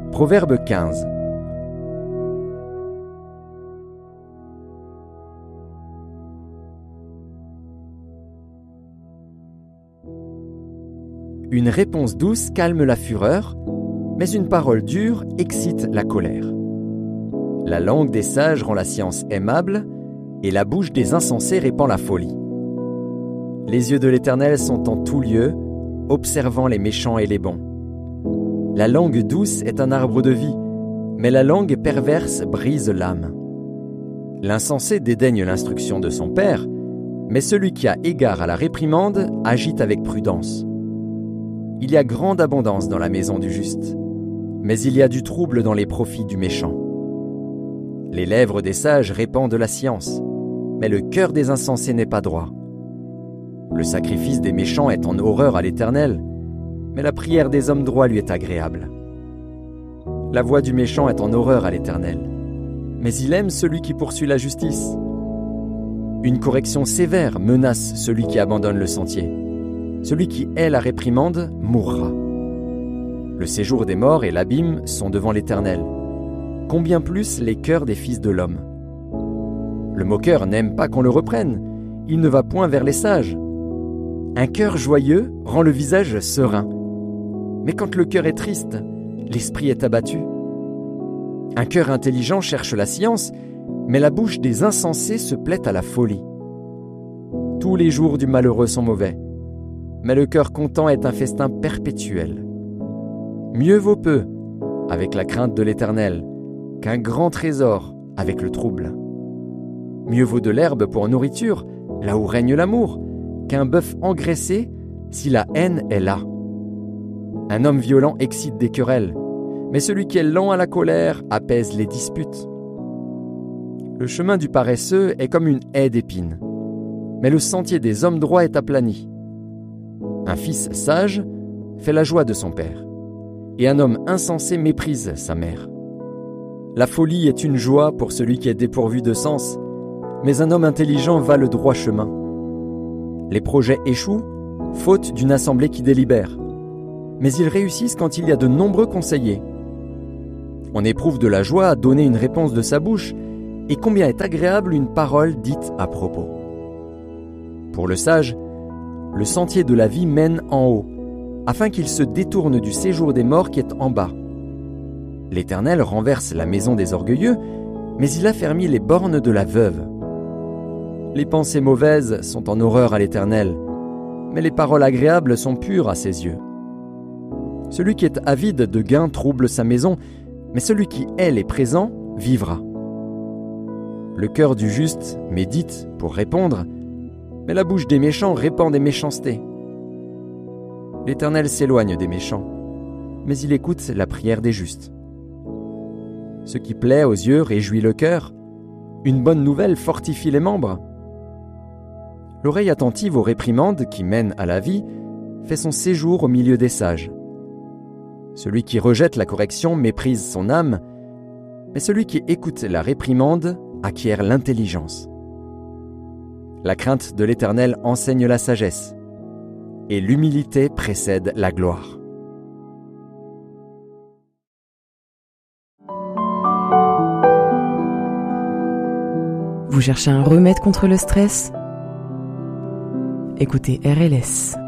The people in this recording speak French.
Proverbe 15. Une réponse douce calme la fureur, mais une parole dure excite la colère. La langue des sages rend la science aimable, et la bouche des insensés répand la folie. Les yeux de l'Éternel sont en tout lieu, observant les méchants et les bons. La langue douce est un arbre de vie, mais la langue perverse brise l'âme. L'insensé dédaigne l'instruction de son père, mais celui qui a égard à la réprimande agit avec prudence. Il y a grande abondance dans la maison du juste, mais il y a du trouble dans les profits du méchant. Les lèvres des sages répandent la science, mais le cœur des insensés n'est pas droit. Le sacrifice des méchants est en horreur à l'Éternel, mais la prière des hommes droits lui est agréable. La voix du méchant est en horreur à l'Éternel, mais il aime celui qui poursuit la justice. Une correction sévère menace celui qui abandonne le sentier. Celui qui hait la réprimande mourra. Le séjour des morts et l'abîme sont devant l'Éternel. Combien plus les cœurs des fils de l'homme. Le moqueur n'aime pas qu'on le reprenne, il ne va point vers les sages. Un cœur joyeux rend le visage serein, mais quand le cœur est triste, l'esprit est abattu. Un cœur intelligent cherche la science, mais la bouche des insensés se plaît à la folie. Tous les jours du malheureux sont mauvais, mais le cœur content est un festin perpétuel. Mieux vaut peu avec la crainte de l'Éternel qu'un grand trésor avec le trouble. Mieux vaut de l'herbe pour nourriture, là où règne l'amour, qu'un bœuf engraissé si la haine est là. Un homme violent excite des querelles, mais celui qui est lent à la colère apaise les disputes. Le chemin du paresseux est comme une haie d'épines, mais le sentier des hommes droits est aplani. Un fils sage fait la joie de son père, et un homme insensé méprise sa mère. La folie est une joie pour celui qui est dépourvu de sens, mais un homme intelligent va le droit chemin. Les projets échouent, faute d'une assemblée qui délibère, mais ils réussissent quand il y a de nombreux conseillers. On éprouve de la joie à donner une réponse de sa bouche, et combien est agréable une parole dite à propos. Pour le sage, le sentier de la vie mène en haut, afin qu'il se détourne du séjour des morts qui est en bas. L'Éternel renverse la maison des orgueilleux, mais il affermit les bornes de la veuve. Les pensées mauvaises sont en horreur à l'Éternel, mais les paroles agréables sont pures à ses yeux. Celui qui est avide de gain trouble sa maison, mais celui qui hait les présents vivra. Le cœur du juste médite pour répondre, mais la bouche des méchants répand des méchancetés. L'Éternel s'éloigne des méchants, mais il écoute la prière des justes. Ce qui plaît aux yeux réjouit le cœur, une bonne nouvelle fortifie les membres. L'oreille attentive aux réprimandes qui mènent à la vie fait son séjour au milieu des sages. Celui qui rejette la correction méprise son âme, mais celui qui écoute la réprimande acquiert l'intelligence. La crainte de l'Éternel enseigne la sagesse, et l'humilité précède la gloire. Vous cherchez un remède contre le stress ? Écoutez RLS.